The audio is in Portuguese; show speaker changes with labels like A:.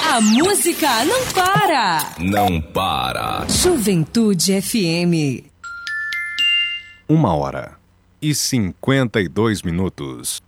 A: A música não para.
B: Não para.
A: Juventude FM.
C: 1h52.